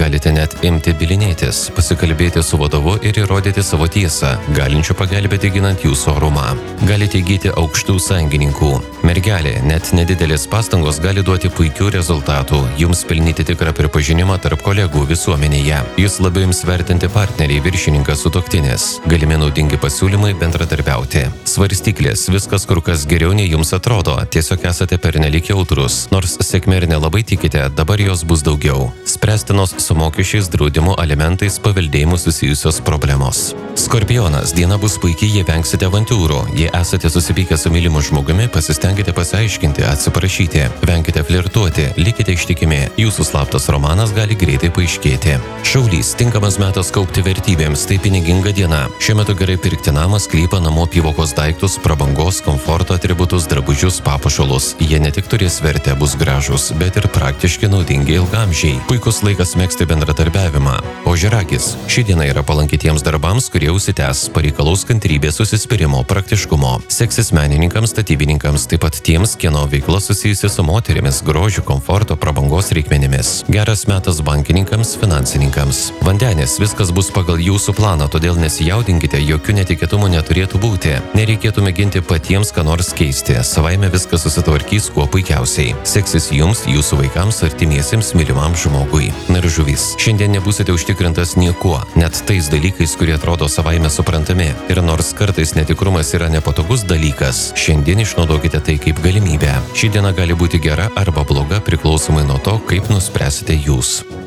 Galite net imti bylinėtis, pasikalbėti su vadovu ir įrodyti savo tiesą, galinčių pagelbėti ginant jūsų orumą. Galite įgyti aukštų sąjungininkų. Mergelė, net nedidelės pastangos gali duoti puikių rezultatų, jums pelnyti tikrą pripažinimą tarp kolegų visuomenėje. Jūs labiau jums vertinti partneriai, viršininkas, sutuoktinis. Galimi naudingi pasiūlymai bendradarbiauti. Svarstyklės, viskas kur kas geriau nei jums atrodo, tiesiog esate pernelyg jautrus. Nors sėkmė ir nelabai tikite, dabar jos bus daugiau. Spręstinos su mokesčiais, draudimu, alimentais, paveldėjimu susijusios problemos. Skorpionas, diena bus puikiai, jei vengsite avantiūrų. Jei esate susipykę su mylimu žmogumi, pasistengite pasiaiškinti, atsiprašyti. Venkite flirtuoti, likite ištikimi. Jūsų slaptas romanas gali greitai paaiškėti. Šaulys, tinkamas metas kaupti vertybėms, tai piniginga diena. Šiuo metu gerai pirkti namą, sklypą, namų apyvokos daiktus, prabangos, komforto atributus, drabužius, papuošalus. Jie ne tik turės vertę, bus gražus, bet ir praktiškai naudingi ilgamžiai. Puikus laikas megzti bendradarbiavimą. Ožiaragis, ši diena yra palanki tiems darbams, kurie užsitęs, pareikalaus kantrybės, užsispyrimo, praktiškumo. Seksis menininkams, statybininkams, taip pat tiems, kieno veikla susijusi su moterimis, grožiu, komforto, prabangos reikmenimis. Geras metas bankininkams, finansininkams. Vandenis, viskas bus pagal jūsų planą, todėl nesijaudinkite, jokių netikėtumų neturėtų būti. Nereikėtų mėginti patiems ką nors keisti, savaime viskas susitvarkys kuo puikiausiai. Seksis jums, jūsų vaikams, artimiesiems, mylimam žmogui. Na ir žuvys, šiandien nebūsite užtikrintas niekuo, net tais dalykais, kurie atrodo savaime suprantami. Ir nors kartais netikrumas yra nepatogus dalykas, šiandien išnaudokite tai kaip galimybę. Ši diena gali būti gera arba bloga priklausomai nuo to, kaip nuspręsite jūs.